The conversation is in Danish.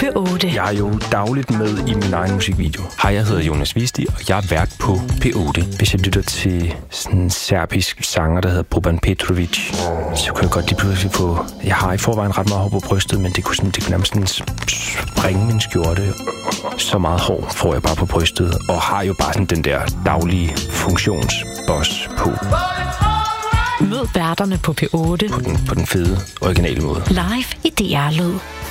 P8. Jeg er jo dagligt med i min egen musikvideo. Hej, jeg hedder Jonas Visti, og jeg er vært på P8. Hvis jeg lytter til sådan en serbisk sanger, der hedder Boban Petrovic, så kan jeg godt lige pludselig få... Jeg har i forvejen ret meget hår på brystet, men det kunne nærmest sådan springe min skjorte. Så meget hår får jeg bare på brystet, og har jo bare sådan den der daglige funktionsboss på. Mød værterne på P8. På den fede, originale måde. Live i DR Lyd.